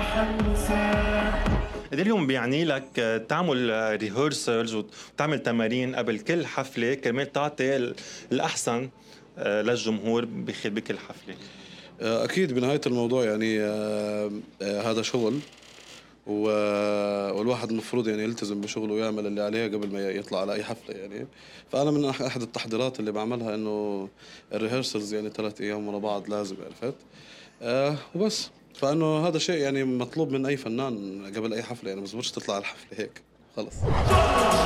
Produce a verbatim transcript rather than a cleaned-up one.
راح انساه. قد إيه اليوم بيعني لك آه، تعمل ريهرسلز وتعمل تمارين قبل كل حفلة كرمال تعطي ال- الأحسن آه، للجمهور بخ- بكل حفلة؟ آه، أكيد بنهاية الموضوع يعني آه، آه، هذا شغل و- والواحد المفروض يعني يلتزم بشغله ويعمل اللي عليه قبل ما يطلع على أي حفلة يعني. فأنا من أح- أحد التحضيرات اللي بعملها إنه الريهرسلز يعني ثلاث أيام ورا بعض لازم، عرفت؟ آه وبس. فإنه هذا شيء يعني مطلوب من أي فنان قبل أي حفلة، يعني ما بزبطش تطلع على الحفلة هيك خلص.